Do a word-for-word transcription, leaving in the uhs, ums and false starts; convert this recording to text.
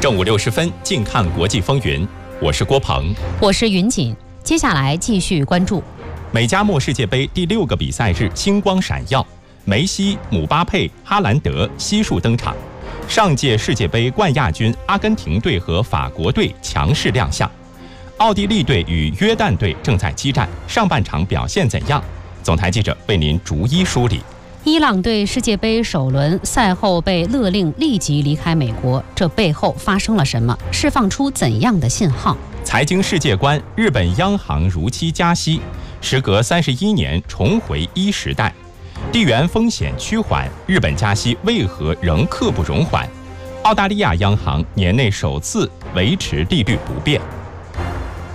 正午六十分，近看国际风云，我是郭鹏， 我是云锦。接下来继续关注美加墨世界杯第六个比赛日，星光闪耀，梅西、姆巴佩、哈兰德悉数登场。上届世界杯冠亚军阿根廷队和法国队强势亮相，奥地利队与约旦队正在激战，上半场表现怎样？总台记者为您逐一梳理。 伊朗队世界杯首轮赛后被勒令立即离开美国，这背后发生了什么？释放出怎样的信号？ 财经世界观，日本央行如期加息，时隔三十一年重回一时代。地缘风险趋缓，日本加息为何仍刻不容缓？澳大利亚央行年内首次维持利率不变。